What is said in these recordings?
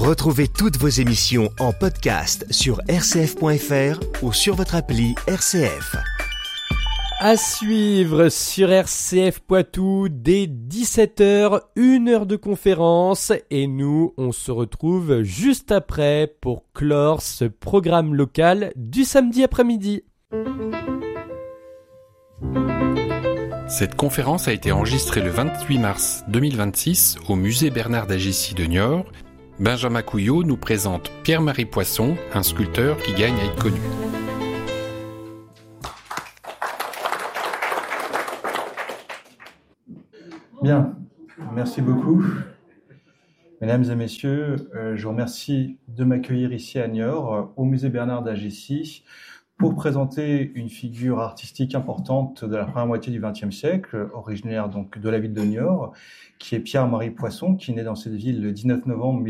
Retrouvez toutes vos émissions en podcast sur rcf.fr ou sur votre appli RCF. À suivre sur RCF Poitou dès 17h, 1 heure de conférence et nous, on se retrouve juste après pour clore ce programme local du samedi après-midi. Cette conférence a été enregistrée le 28 mars 2026 au musée Bernard d'Agicy de Niort. Benjamin Couillot nous présente Pierre-Marie Poisson, un sculpteur qui gagne à être connu. Bien, merci beaucoup. Mesdames et messieurs, je vous remercie de m'accueillir ici à Niort, au musée Bernard d'Agicy, pour présenter une figure artistique importante de la première moitié du XXe siècle, originaire donc de la ville de Niort, qui est Pierre-Marie Poisson, qui naît dans cette ville le 19 novembre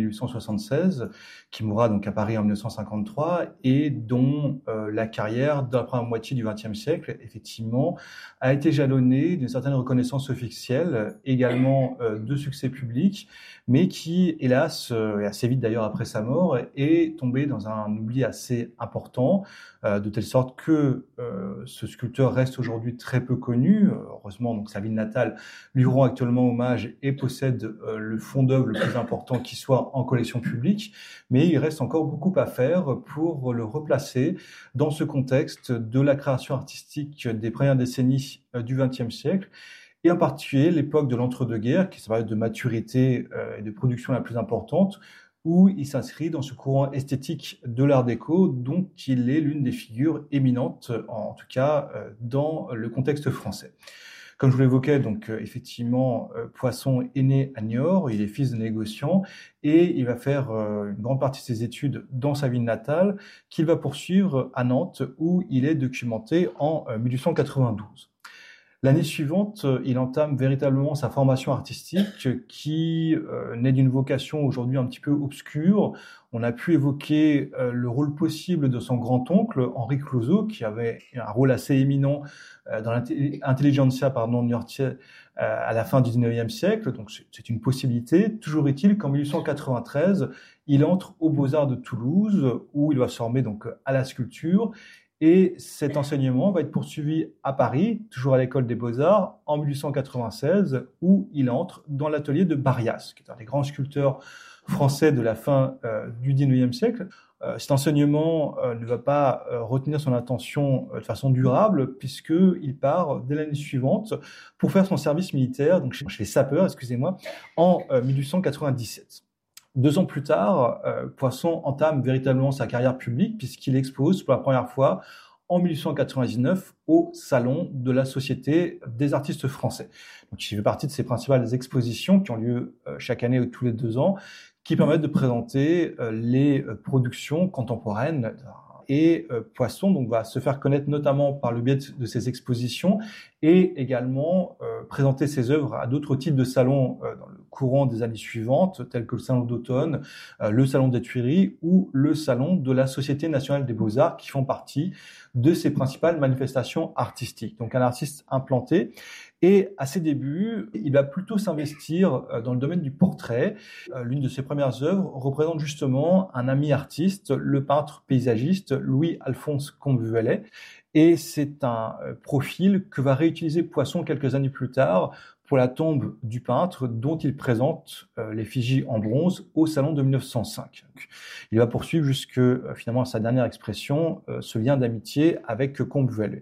1876, qui mourra donc à Paris en 1953, et dont la carrière de la première moitié du XXe siècle, effectivement, a été jalonnée d'une certaine reconnaissance officielle, également de succès public, mais qui, hélas, et assez vite d'ailleurs après sa mort, est tombé dans un oubli assez important, de telle sorte que ce sculpteur reste aujourd'hui très peu connu. Heureusement, donc sa ville natale lui rend actuellement hommage et possède le fond d'œuvre le plus important qui soit en collection publique, mais il reste encore beaucoup à faire pour le replacer dans ce contexte de la création artistique des premières décennies du XXe siècle, et en particulier l'époque de l'entre-deux-guerres, qui est sa période de maturité et de production la plus importante, où il s'inscrit dans ce courant esthétique de l'art déco, dont il est l'une des figures éminentes, en tout cas dans le contexte français. Comme je vous l'évoquais, donc effectivement, Poisson est né à Niort, il est fils de négociant, et il va faire une grande partie de ses études dans sa ville natale, qu'il va poursuivre à Nantes, où il est documenté en 1892. L'année suivante, il entame véritablement sa formation artistique qui naît d'une vocation aujourd'hui un petit peu obscure. On a pu évoquer le rôle possible de son grand-oncle, Henri Clouzot, qui avait un rôle assez éminent dans l'intelligentsia niortaise à la fin du XIXe siècle. Donc c'est une possibilité. Toujours est-il qu'en 1893, il entre aux Beaux-Arts de Toulouse, où il va se former donc à la sculpture. Et cet enseignement va être poursuivi à Paris, toujours à l'école des Beaux-Arts, en 1896, où il entre dans l'atelier de Barrias, qui est un des grands sculpteurs français de la fin du XIXe siècle. Cet enseignement ne va pas retenir son attention de façon durable, puisqu'il part dès l'année suivante pour faire son service militaire, donc chez les sapeurs, en 1897. 2 ans plus tard, Poisson entame véritablement sa carrière publique puisqu'il expose pour la première fois en 1899 au Salon de la Société des artistes français. Donc, il fait partie de ces principales expositions qui ont lieu chaque année ou tous les 2 ans, qui permettent de présenter les productions contemporaines. Et Poisson donc va se faire connaître notamment par le biais de ses expositions et également présenter ses œuvres à d'autres types de salons dans le courant des années suivantes, tels que le Salon d'automne, le Salon des Tuileries ou le Salon de la Société nationale des beaux-arts, qui font partie de ses principales manifestations artistiques. Donc un artiste implanté. Et à ses débuts, il va plutôt s'investir dans le domaine du portrait. L'une de ses premières œuvres représente justement un ami artiste, le peintre paysagiste Louis-Alphonse Combevellet. Et c'est un profil que va réutiliser Poisson quelques années plus tard pour la tombe du peintre dont il présente l'effigie en bronze au salon de 1905. Donc, il va poursuivre jusque finalement sa dernière expression, ce lien d'amitié avec Combevellet.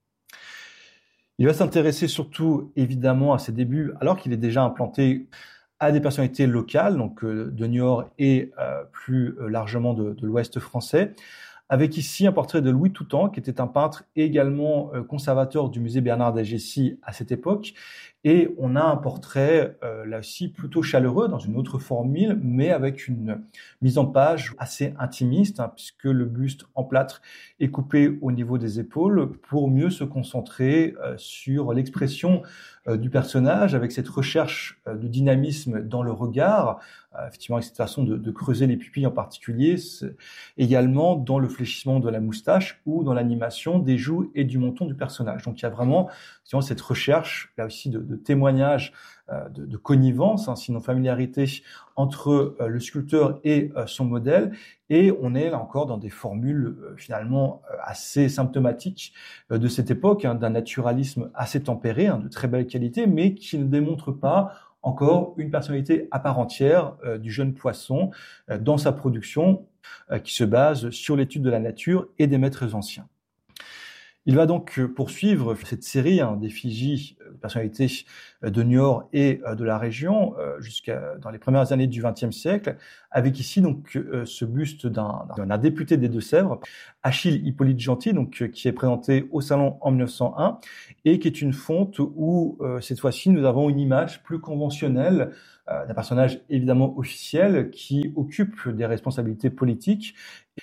Il va s'intéresser surtout, évidemment, à ses débuts, alors qu'il est déjà implanté à des personnalités locales, donc de Niort et plus largement de l'Ouest français, avec ici un portrait de Louis Toutan, qui était un peintre et également conservateur du musée Bernard d'Agicy à cette époque. Et on a un portrait, là aussi, plutôt chaleureux, dans une autre formule, mais avec une mise en page assez intimiste, puisque le buste en plâtre est coupé au niveau des épaules pour mieux se concentrer sur l'expression du personnage, avec cette recherche de dynamisme dans le regard, effectivement avec cette façon de creuser les pupilles en particulier, également dans le fléchissement de la moustache ou dans l'animation des joues et du menton du personnage. Donc il y a vraiment cette recherche, là aussi, de témoignage de connivence, sinon familiarité entre le sculpteur et son modèle. Et on est là encore dans des formules finalement assez symptomatiques de cette époque, d'un naturalisme assez tempéré, de très belle qualité, mais qui ne démontre pas encore une personnalité à part entière du jeune Poisson dans sa production qui se base sur l'étude de la nature et des maîtres anciens. Il va donc poursuivre cette série d'effigies de personnalités de Niort et de la région jusqu'à dans les premières années du XXe siècle, avec ici donc ce buste d'un député des Deux-Sèvres, Achille Hippolyte Gentil, donc qui est présenté au Salon en 1901 et qui est une fonte où cette fois-ci nous avons une image plus conventionnelle d'un personnage évidemment officiel qui occupe des responsabilités politiques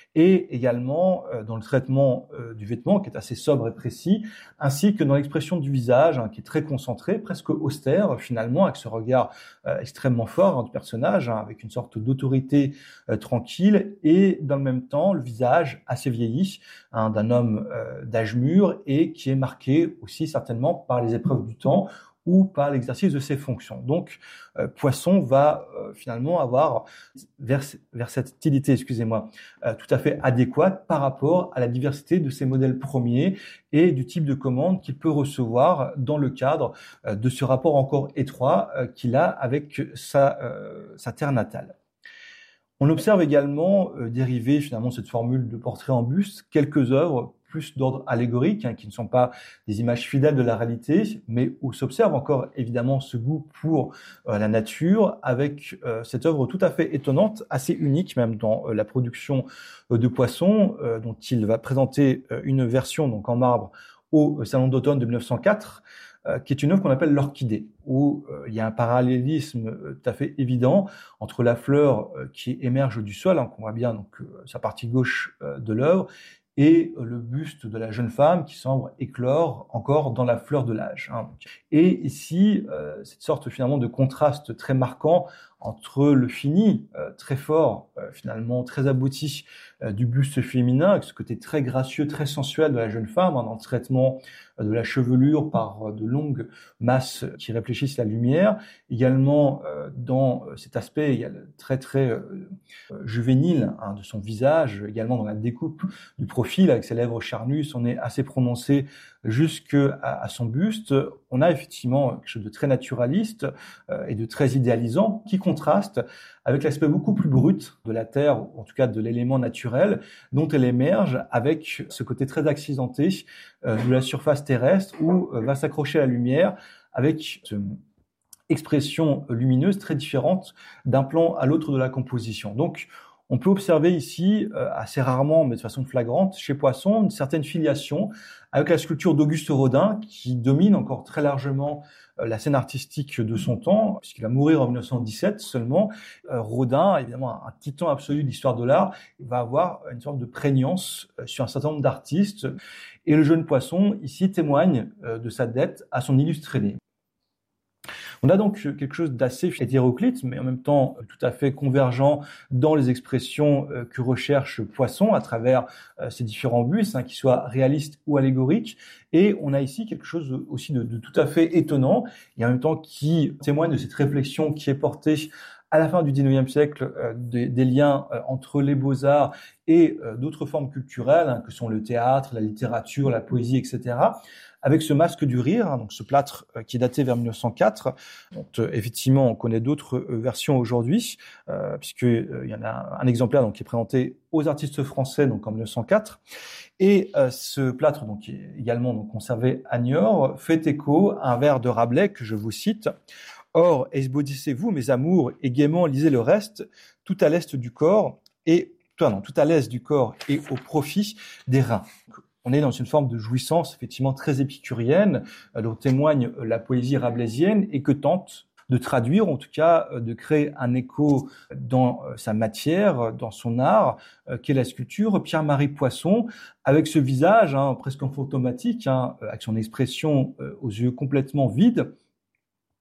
et également dans le traitement du vêtement qui est assez sobre et précis, ainsi que dans l'expression du visage qui est très concentré, presque austère finalement, avec ce regard extrêmement fort du personnage, avec une sorte d'autorité tranquille et dans le même temps le visage assez vieilli d'un homme d'âge mûr et qui est marqué aussi certainement par les épreuves du temps ou par l'exercice de ses fonctions. Donc, Poisson va finalement avoir versatilité, tout à fait adéquate par rapport à la diversité de ses modèles premiers et du type de commande qu'il peut recevoir dans le cadre de ce rapport encore étroit qu'il a avec sa terre natale. On observe également dériver finalement de cette formule de portrait en buste quelques œuvres plus d'ordre allégorique, qui ne sont pas des images fidèles de la réalité, mais où s'observe encore évidemment ce goût pour la nature, avec cette œuvre tout à fait étonnante, assez unique même dans la production de Poisson, dont il va présenter une version donc en marbre au Salon d'automne de 1904, qui est une œuvre qu'on appelle l'orchidée, où il y a un parallélisme tout à fait évident entre la fleur qui émerge du sol, qu'on voit bien donc sa partie gauche de l'œuvre, et le buste de la jeune femme qui semble éclore encore dans la fleur de l'âge. Et ici, cette sorte finalement de contraste très marquant entre le fini, très fort, finalement très abouti du buste féminin, avec ce côté très gracieux, très sensuel de la jeune femme, dans le traitement de la chevelure par de longues masses qui réfléchissent la lumière. Également, dans cet aspect, il y a le très juvénile de son visage, également dans la découpe du profil, avec ses lèvres charnues, son nez assez prononcé jusqu'à son buste. On a effectivement quelque chose de très naturaliste et de très idéalisant qui contraste avec l'aspect beaucoup plus brut de la Terre, ou en tout cas de l'élément naturel, dont elle émerge avec ce côté très accidenté de la surface terrestre où va s'accrocher la lumière avec une expression lumineuse très différente d'un plan à l'autre de la composition. Donc, on peut observer ici, assez rarement, mais de façon flagrante, chez Poisson, une certaine filiation avec la sculpture d'Auguste Rodin, qui domine encore très largement la scène artistique de son temps, puisqu'il va mourir en 1917 seulement. Rodin, évidemment un titan absolu de l'histoire de l'art, il va avoir une sorte de prégnance sur un certain nombre d'artistes. Et le jeune Poisson, ici, témoigne de sa dette à son illustre aîné. On a donc quelque chose d'assez hétéroclite, mais en même temps tout à fait convergent dans les expressions que recherche Poisson à travers ces différents bustes, qu'ils soient réalistes ou allégoriques. Et on a ici quelque chose aussi de tout à fait étonnant, et en même temps qui témoigne de cette réflexion qui est portée à la fin du XIXe siècle des liens entre les beaux-arts et d'autres formes culturelles, que sont le théâtre, la littérature, la poésie, etc., avec ce masque du rire, donc ce plâtre qui est daté vers 1904. Donc, effectivement, on connaît d'autres versions aujourd'hui, puisqu'il y en a un exemplaire donc, qui est présenté aux artistes français donc, en 1904. Et ce plâtre, donc, qui est également donc, conservé à Niort, fait écho à un vers de Rabelais que je vous cite. « Or, esbaudissez-vous, mes amours, et gaiement lisez le reste, tout à l'est du corps et tout à l'aise du corps et au profit des reins. » On est dans une forme de jouissance effectivement très épicurienne dont témoigne la poésie rabelaisienne et que tente de traduire, en tout cas de créer un écho dans sa matière, dans son art, qu'est la sculpture, Pierre-Marie Poisson, avec ce visage presque fantomatique, avec son expression aux yeux complètement vides,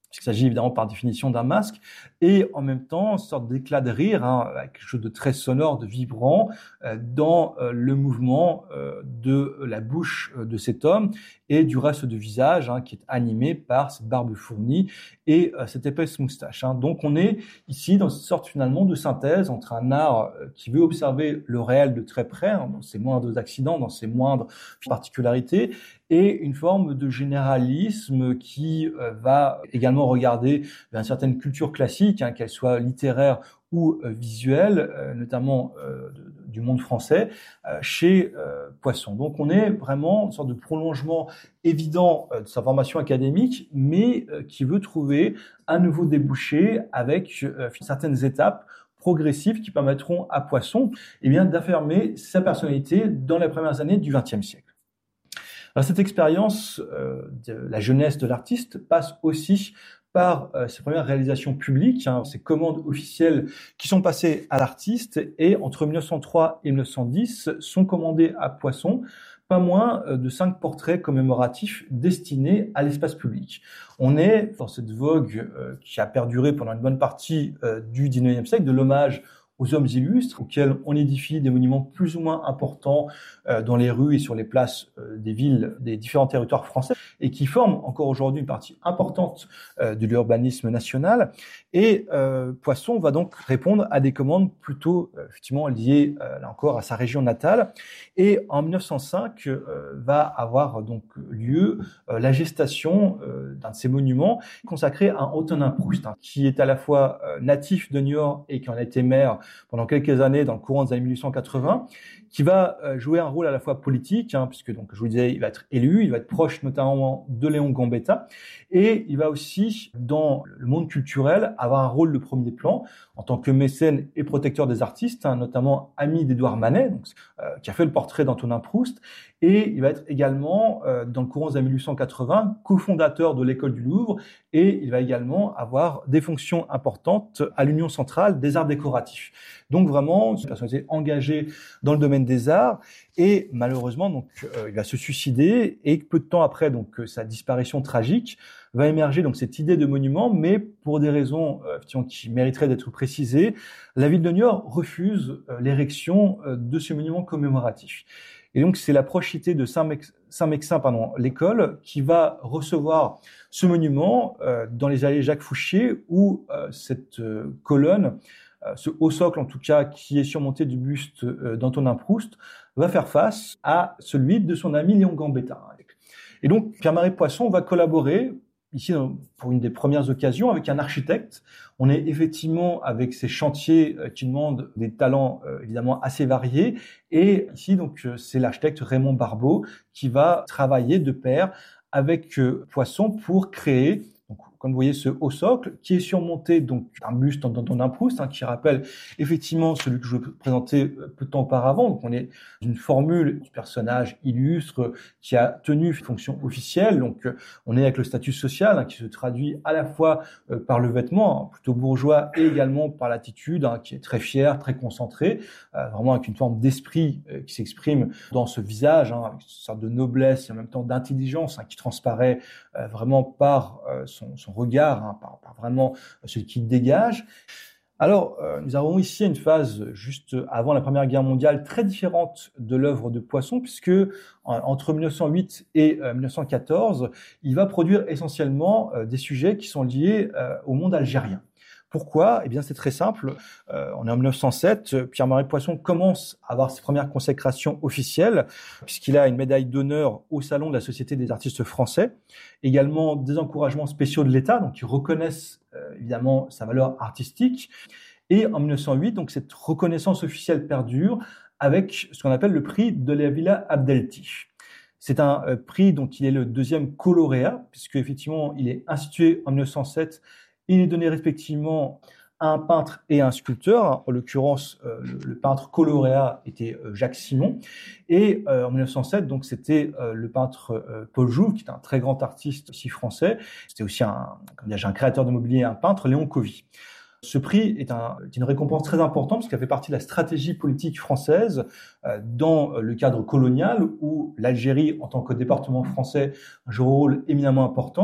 puisqu'il s'agit évidemment par définition d'un masque, et en même temps une sorte d'éclat de rire, avec quelque chose de très sonore, de vibrant, dans le mouvement de la bouche de cet homme et du reste du visage, qui est animé par cette barbe fournie et cette épaisse moustache. Donc on est ici dans une sorte finalement de synthèse entre un art qui veut observer le réel de très près, dans ses moindres accidents, dans ses moindres particularités, et une forme de généralisme qui va également regarder vers une certaine culture classique, qu'elle soit littéraire ou visuelle, notamment du monde français, chez Poisson. Donc on est vraiment une sorte de prolongement évident de sa formation académique, mais qui veut trouver un nouveau débouché avec certaines étapes progressives qui permettront à Poisson d'affirmer sa personnalité dans les premières années du XXe siècle. Alors, cette expérience de la jeunesse de l'artiste passe aussi par ses premières réalisations publiques, ses commandes officielles qui sont passées à l'artiste, et entre 1903 et 1910 sont commandées à Poisson pas moins de 5 portraits commémoratifs destinés à l'espace public. On est dans cette vogue qui a perduré pendant une bonne partie du XIXe siècle, de l'hommage aux hommes illustres, auxquels on édifie des monuments plus ou moins importants dans les rues et sur les places des villes des différents territoires français, et qui forment encore aujourd'hui une partie importante de l'urbanisme national. Et Poisson va donc répondre à des commandes plutôt effectivement liées là encore à sa région natale. Et en 1905 va avoir donc lieu la gestation d'un de ces monuments consacré à Antonin Proust, qui est à la fois natif de Niort et qui en a été maire pendant quelques années dans le courant des années 1880, qui va jouer un rôle à la fois politique, puisque donc je vous le disais, il va être élu, il va être proche notamment de Léon Gambetta, et il va aussi, dans le monde culturel, avoir un rôle de premier plan en tant que mécène et protecteur des artistes, notamment ami d'Édouard Manet, donc, qui a fait le portrait d'Antonin Proust, et il va être également, dans le courant des années 1880, cofondateur de l'École du Louvre, et il va également avoir des fonctions importantes à l'Union centrale des arts décoratifs. Donc vraiment, une personnalité engagée dans le domaine des arts, et malheureusement, donc, il va se suicider, et peu de temps après donc sa disparition tragique, va émerger donc cette idée de monument, mais pour des raisons qui mériteraient d'être précisées, la ville de Niort refuse l'érection de ce monument commémoratif. Et donc c'est la prochité de Saint-Mexin, l'école, qui va recevoir ce monument dans les allées Jacques Fouchier, où cette colonne, ce haut socle en tout cas, qui est surmonté du buste d'Antonin Proust, va faire face à celui de son ami Léon Gambetta. Et donc Pierre-Marie Poisson va collaborer ici pour une des premières occasions avec un architecte. On est effectivement avec ces chantiers qui demandent des talents évidemment assez variés, et ici donc c'est l'architecte Raymond Barbeau qui va travailler de pair avec Poisson pour créer, donc, comme vous voyez, ce haut socle qui est surmonté donc d'un buste d'Antonin Proust, qui rappelle effectivement celui que je vous présentais peu de temps auparavant. Donc on est d'une formule du personnage illustre qui a tenu une fonction officielle. Donc on est avec le statut social qui se traduit à la fois par le vêtement plutôt bourgeois, et également par l'attitude qui est très fière, très concentrée, vraiment avec une forme d'esprit qui s'exprime dans ce visage, avec une sorte de noblesse et en même temps d'intelligence qui transparaît vraiment par son regard, par vraiment ce qu'il dégage. Alors, nous avons ici une phase juste avant la Première Guerre mondiale très différente de l'œuvre de Poisson, puisque entre 1908 et 1914, il va produire essentiellement des sujets qui sont liés au monde algérien. Pourquoi ? Eh bien, c'est très simple. On est en 1907. Pierre-Marie Poisson commence à avoir ses premières consécrations officielles, puisqu'il a une médaille d'honneur au Salon de la Société des artistes français. Également des encouragements spéciaux de l'État, donc qui reconnaissent évidemment sa valeur artistique. Et en 1908, donc cette reconnaissance officielle perdure avec ce qu'on appelle le prix de la Villa Abdelti. C'est un prix dont il est le deuxième co-lauréat, puisque effectivement, il est institué en 1907. Il est donné respectivement à un peintre et à un sculpteur. En l'occurrence, le peintre co-lauréat était Jacques Simon. Et en 1907, donc, c'était le peintre Paul Jouve, qui est un très grand artiste aussi français. C'était aussi un créateur de mobilier et un peintre, Léon Covy. Ce prix est une récompense très importante parce qu'elle fait partie de la stratégie politique française dans le cadre colonial, où l'Algérie, en tant que département français, joue un rôle éminemment important.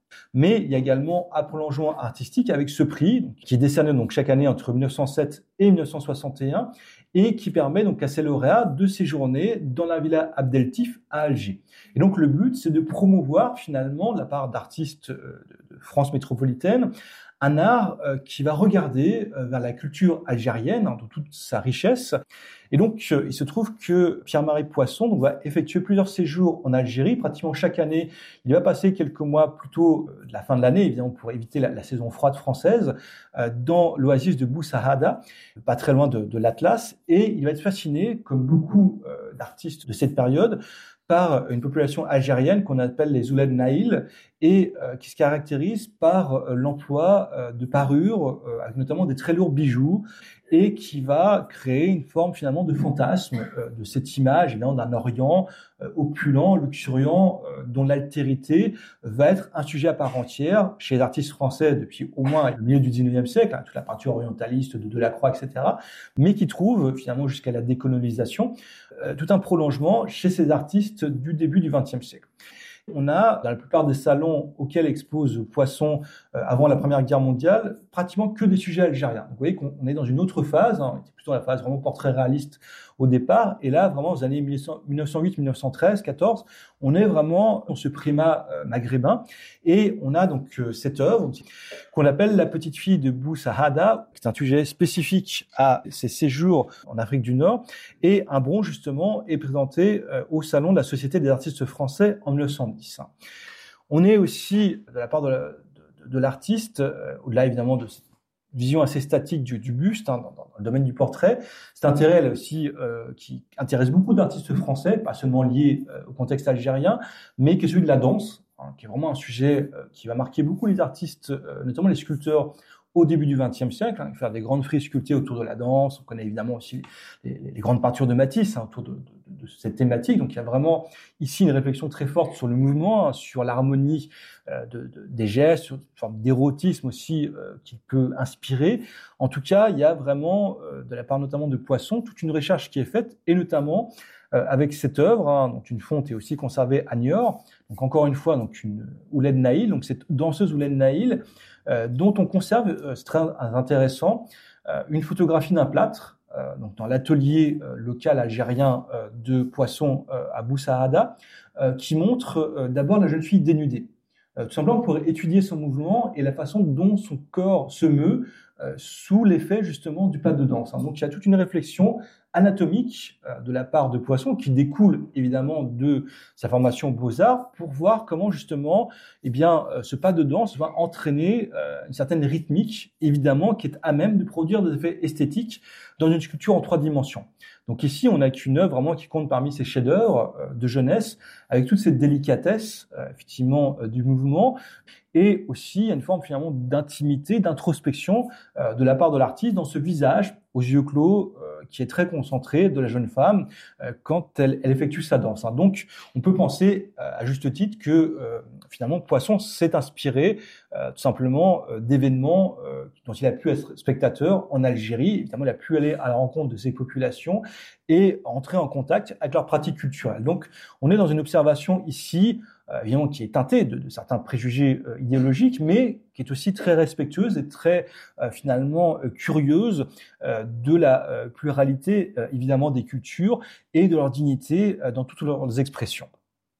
Mais il y a également un prolongement artistique avec ce prix, donc, qui est décerné donc chaque année entre 1907 et 1961, et qui permet donc à ces lauréats de séjourner dans la Villa Abdeltif à Alger. Et donc le but, c'est de promouvoir finalement, de la part d'artistes de France métropolitaine, un art qui va regarder vers la culture algérienne, dans toute sa richesse. Et donc, il se trouve que Pierre-Marie Poisson donc, va effectuer plusieurs séjours en Algérie. Pratiquement chaque année, il va passer quelques mois plutôt de la fin de l'année, évidemment pour éviter la saison froide française, dans l'oasis de Bou Sahada, pas très loin de l'Atlas. Et il va être fasciné, comme beaucoup d'artistes de cette période, par une population algérienne qu'on appelle les Ouled Naïl et qui se caractérise par l'emploi de parures, avec notamment des très lourds bijoux, et qui va créer une forme finalement de fantasme de cette image évidemment d'un Orient opulent, luxuriant, dont l'altérité va être un sujet à part entière chez les artistes français depuis au moins le milieu du 19e siècle, toute la peinture orientaliste de Delacroix, etc., mais qui trouve finalement jusqu'à la décolonisation tout un prolongement chez ces artistes du début du XXe siècle. On a, dans la plupart des salons auxquels expose Poisson avant la Première Guerre mondiale, pratiquement que des sujets algériens. Donc, vous voyez qu'on est dans une autre phase, on était plutôt dans la phase vraiment portrait réaliste au départ, et là, vraiment, aux années 1908, 1913, 14, on est vraiment dans ce primat maghrébin, et on a donc cette œuvre qu'on appelle La petite fille de Bou Sahada, qui est un sujet spécifique à ses séjours en Afrique du Nord, et un bronze, justement, est présenté au Salon de la Société des artistes français en 1910. On est aussi, de la part de l'artiste, au-delà évidemment de cette vision assez statique du buste, dans le domaine du portrait, cet intérêt là aussi qui intéresse beaucoup d'artistes français, pas seulement lié au contexte algérien, mais qui est celui de la danse, qui est vraiment un sujet qui va marquer beaucoup les artistes, notamment les sculpteurs, au début du XXe siècle, faire des grandes frises sculptées autour de la danse. On connaît évidemment aussi les grandes peintures de Matisse autour de cette thématique. Donc il y a vraiment ici une réflexion très forte sur le mouvement, sur l'harmonie des gestes, sur une forme d'érotisme aussi qu'il peut inspirer. En tout cas, il y a vraiment, de la part notamment de Poisson, toute une recherche qui est faite, et notamment avec cette œuvre, donc une fonte est aussi conservée à Niort. Donc encore une fois, donc une Ouled Naïl, donc cette danseuse Ouled Naïl, dont on conserve, c'est très intéressant, une photographie d'un plâtre, donc dans l'atelier local algérien de Poisson à Bou Sahada, qui montre d'abord la jeune fille dénudée. Tout simplement pour étudier son mouvement et la façon dont son corps se meut sous l'effet justement du pas de danse. Donc il y a toute une réflexion anatomique de la part de Poisson qui découle évidemment de sa formation Beaux-Arts pour voir comment justement ce pas de danse va entraîner une certaine rythmique évidemment qui est à même de produire des effets esthétiques dans une sculpture en 3 dimensions. Donc ici, on n'a qu'une œuvre vraiment qui compte parmi ces chefs-d'œuvre de jeunesse, avec toute cette délicatesse, effectivement, du mouvement, et aussi une forme finalement d'intimité, d'introspection de la part de l'artiste dans ce visage aux yeux clos qui est très concentré de la jeune femme quand elle effectue sa danse. Donc, on peut penser à juste titre que finalement Poisson s'est inspiré tout simplement d'événements dont il a pu être spectateur en Algérie. Évidemment, il a pu aller à la rencontre de ces populations et entrer en contact avec leurs pratiques culturelles. Donc, on est dans une observation ici, évidemment, qui est teintée de certains préjugés idéologiques, mais qui est aussi très respectueuse et très, finalement, curieuse de la pluralité, évidemment, des cultures et de leur dignité dans toutes leurs expressions.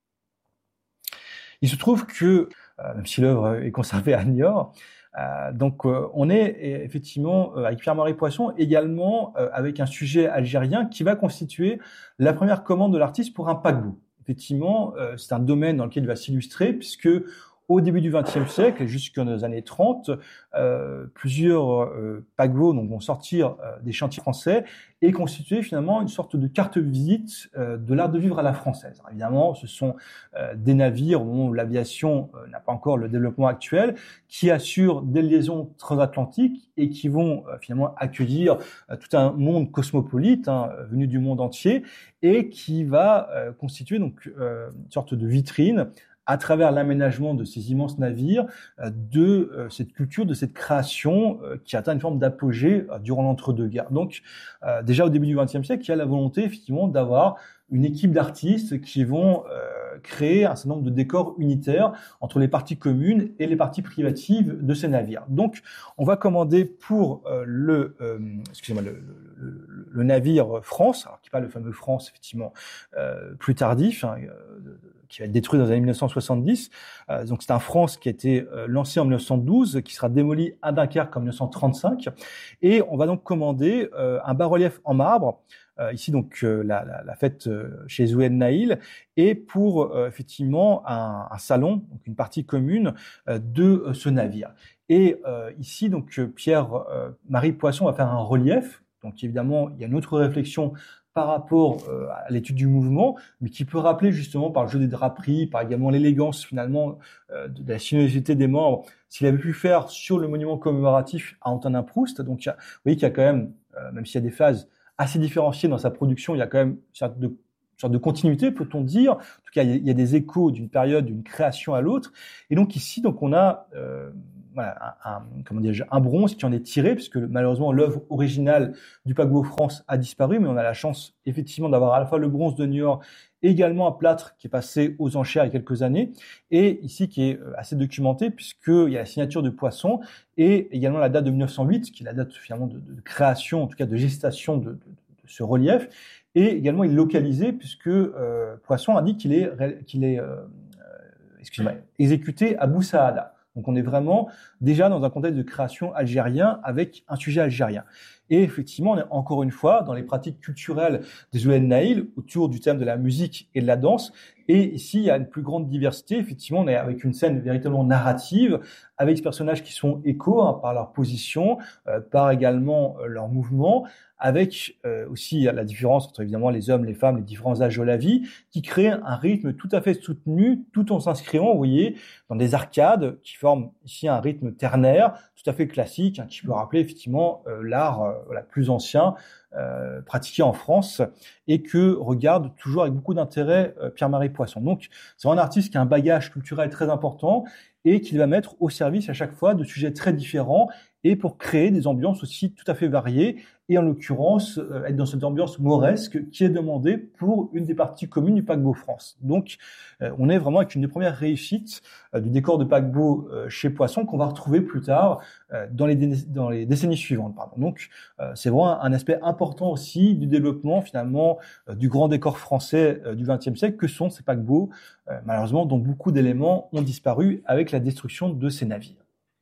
Il se trouve que, même si l'œuvre est conservée à Niort, on est effectivement avec Pierre-Marie Poisson également avec un sujet algérien qui va constituer la première commande de l'artiste pour un paquebot. Effectivement, c'est un domaine dans lequel il va s'illustrer puisque au début du XXe siècle, jusqu'aux années 30, plusieurs paquebots vont sortir des chantiers français et constituer finalement une sorte de carte visite de l'art de vivre à la française. Alors, évidemment, ce sont des navires au moment où l'aviation n'a pas encore le développement actuel, qui assurent des liaisons transatlantiques et qui vont finalement accueillir tout un monde cosmopolite venu du monde entier et qui va constituer donc une sorte de vitrine à travers l'aménagement de ces immenses navires, de cette culture, de cette création qui atteint une forme d'apogée durant l'entre-deux-guerres. Donc, déjà au début du XXe siècle, il y a la volonté effectivement d'avoir une équipe d'artistes qui vont créer un certain nombre de décors unitaires entre les parties communes et les parties privatives de ces navires. Donc, on va commander pour le navire France, alors qui n'est pas le fameux France effectivement plus tardif, qui va être détruit dans les années 1970. Donc c'est un France qui a été lancé en 1912, qui sera démoli à Dunkerque en 1935. Et on va donc commander un bas-relief en marbre, ici donc la fête chez Zoued Naïl, et pour effectivement un salon, donc une partie commune de ce navire. Et ici donc Pierre-Marie Poisson va faire un relief. Donc évidemment, il y a une autre réflexion par rapport à l'étude du mouvement, mais qui peut rappeler justement par le jeu des draperies, par également l'élégance finalement de la sinuosité des membres, s'il avait pu faire sur le monument commémoratif à Antonin Proust. Donc vous voyez qu'il y a quand même, même s'il y a des phases assez différenciées dans sa production, il y a quand même une sorte de continuité, peut-on dire. En tout cas, il y a des échos d'une période, d'une création à l'autre. Et donc ici, donc on a un bronze qui en est tiré, puisque malheureusement l'œuvre originale du paquebot France a disparu, mais on a la chance effectivement d'avoir à la fois le bronze de Niort et également un plâtre qui est passé aux enchères il y a quelques années, et ici qui est assez documenté, puisqu'il y a la signature de Poisson et également la date de 1908, qui est la date finalement de création, en tout cas de gestation de ce relief, et également il est localisé, puisque Poisson indique qu'il est exécuté à Boussaada. Donc on est vraiment déjà dans un contexte de création algérien avec un sujet algérien. Et effectivement, on est encore une fois dans les pratiques culturelles des Zoued Naïl autour du thème de la musique et de la danse. Et ici, il y a une plus grande diversité. Effectivement, on est avec une scène véritablement narrative, avec des personnages qui sont égaux par leur position, par également leur mouvement, avec aussi la différence entre évidemment les hommes, les femmes, les différents âges de la vie, qui crée un rythme tout à fait soutenu, tout en s'inscrivant, vous voyez, dans des arcades qui forment ici un rythme ternaire, tout à fait classique, qui peut rappeler effectivement l'art plus ancien pratiqué en France et que regarde toujours avec beaucoup d'intérêt Pierre-Marie Poisson. Donc, c'est un artiste qui a un bagage culturel très important et qu'il va mettre au service à chaque fois de sujets très différents et pour créer des ambiances aussi tout à fait variées et en l'occurrence être dans cette ambiance mauresque qui est demandée pour une des parties communes du paquebot France. Donc on est vraiment avec une des premières réussites du décor de paquebot chez Poisson qu'on va retrouver plus tard dans les décennies suivantes. Donc c'est vraiment un aspect important aussi du développement finalement du grand décor français du XXe siècle que sont ces paquebots, malheureusement dont beaucoup d'éléments ont disparu avec la destruction de ces navires.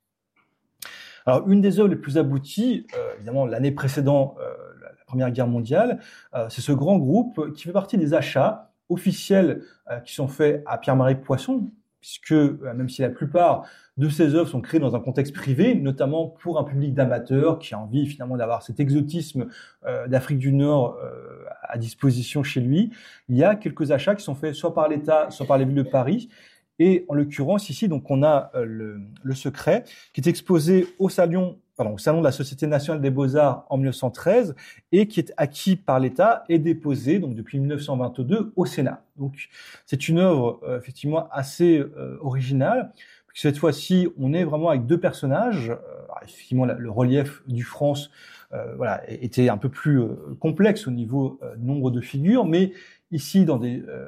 Alors, une des œuvres les plus abouties, évidemment, l'année précédant la Première Guerre mondiale, c'est ce grand groupe qui fait partie des achats officiels qui sont faits à Pierre-Marie Poisson, puisque même si la plupart de ces œuvres sont créées dans un contexte privé, notamment pour un public d'amateurs qui a envie finalement d'avoir cet exotisme d'Afrique du Nord à disposition chez lui, il y a quelques achats qui sont faits soit par l'État, soit par les villes de Paris. Et en l'occurrence, ici, donc, on a le secret qui est exposé au salon de la Société nationale des beaux-arts en 1913 et qui est acquis par l'État et déposé, donc, depuis 1922 au Sénat. Donc, c'est une œuvre, effectivement, assez originale. Cette fois-ci, on est vraiment avec deux personnages. Alors, effectivement, le relief du France, était un peu plus complexe au niveau nombre de figures, mais ici, dans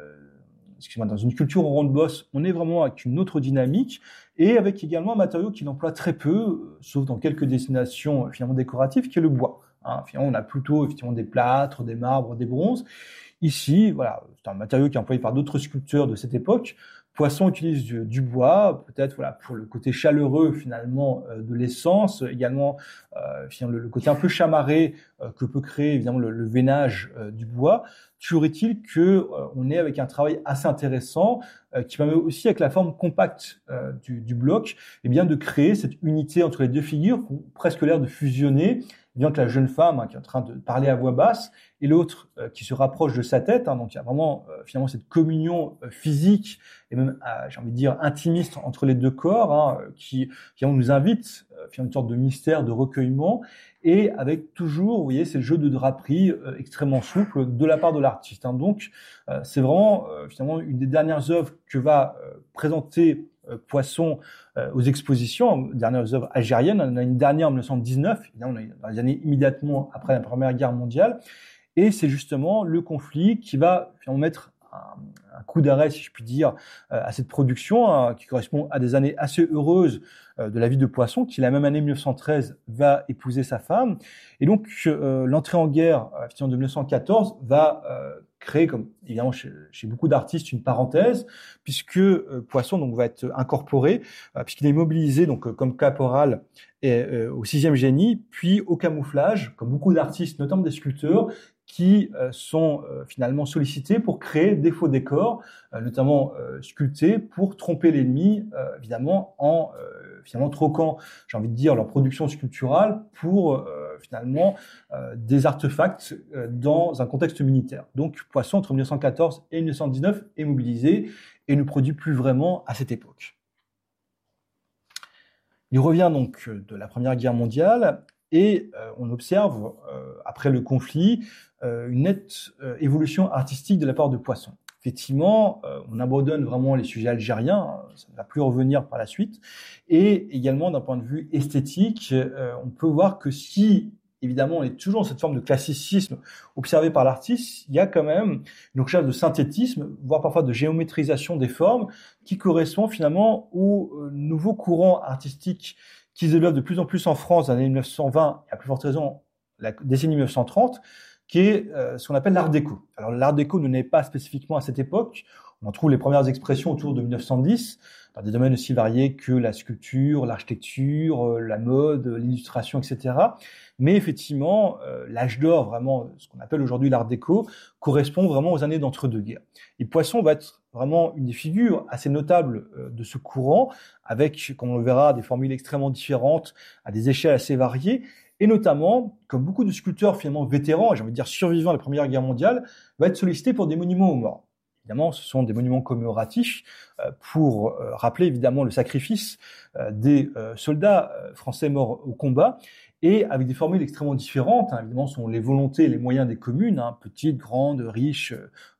une culture en ronde-bosse, on est vraiment avec une autre dynamique et avec également un matériau qu'il emploie très peu, sauf dans quelques destinations finalement décoratives, qui est le bois. Finalement, on a plutôt effectivement des plâtres, des marbres, des bronzes. Ici, c'est un matériau qui est employé par d'autres sculpteurs de cette époque. Poisson utilise du bois, peut-être pour le côté chaleureux finalement de l'essence, également le côté un peu chamarré que peut créer évidemment le veinage du bois. Toujours est-il que on est avec un travail assez intéressant qui permet aussi avec la forme compacte du bloc, de créer cette unité entre les deux figures qui ont presque l'air de fusionner. Bien que la jeune femme qui est en train de parler à voix basse et l'autre qui se rapproche de sa tête, donc il y a vraiment finalement cette communion physique et même j'ai envie de dire intimiste entre les deux corps qui nous invite finalement une sorte de mystère, de recueillement et avec toujours, vous voyez, c'est le jeu de draperie extrêmement souple de la part de l'artiste. Donc c'est vraiment finalement une des dernières œuvres que va présenter Poisson aux expositions, dernières œuvres algériennes. On a une dernière en 1919, évidemment, on est dans les années immédiatement après la Première Guerre mondiale, et c'est justement le conflit qui va finalement mettre un coup d'arrêt, si je puis dire, à cette production, qui correspond à des années assez heureuses de la vie de Poisson, qui la même année 1913 va épouser sa femme. Et donc l'entrée en guerre de 1914 va créer, comme évidemment chez beaucoup d'artistes, une parenthèse, puisque Poisson donc va être incorporé, puisqu'il est mobilisé donc comme caporal au 6e génie, puis au camouflage, comme beaucoup d'artistes, notamment des sculpteurs, qui sont finalement sollicités pour créer des faux décors, notamment sculptés pour tromper l'ennemi, évidemment en finalement troquant, j'ai envie de dire, leur production sculpturale pour finalement des artefacts dans un contexte militaire. Donc Poisson, entre 1914 et 1919, est mobilisé et ne produit plus vraiment à cette époque. Il revient donc de la Première Guerre mondiale et on observe, après le conflit, une nette évolution artistique de la part de Poisson. Effectivement, on abandonne vraiment les sujets algériens, ça ne va plus revenir par la suite. Et également, d'un point de vue esthétique, on peut voir que si, évidemment, on est toujours dans cette forme de classicisme observé par l'artiste, il y a quand même une recherche de synthétisme, voire parfois de géométrisation des formes, qui correspond finalement au nouveau courant artistique qui se développe de plus en plus en France dans les années 1920, et à plus forte raison la décennie 1930, qui est ce qu'on appelle l'art déco. Alors l'art déco ne naît pas spécifiquement à cette époque, on en trouve les premières expressions autour de 1910, dans des domaines aussi variés que la sculpture, l'architecture, la mode, l'illustration, etc. Mais effectivement, l'âge d'or, vraiment, ce qu'on appelle aujourd'hui l'art déco, correspond vraiment aux années d'entre-deux-guerres. Et Poisson va être vraiment une des figures assez notables de ce courant, avec, comme on le verra, des formules extrêmement différentes, à des échelles assez variées, et notamment, comme beaucoup de sculpteurs finalement vétérans, j'ai envie de dire survivants à la Première Guerre mondiale, va être sollicité pour des monuments aux morts. Évidemment, ce sont des monuments commémoratifs pour rappeler évidemment le sacrifice des soldats français morts au combat, et avec des formules extrêmement différentes. Évidemment, ce sont les volontés et les moyens des communes, petites, grandes, riches,